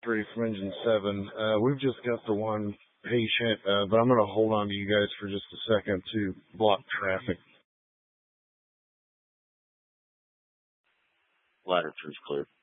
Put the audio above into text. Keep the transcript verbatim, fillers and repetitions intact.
three from Engine seven. Uh, we've just got the one patient, uh, but I'm going to hold on to you guys for just a second to block traffic. Ladder three's clear.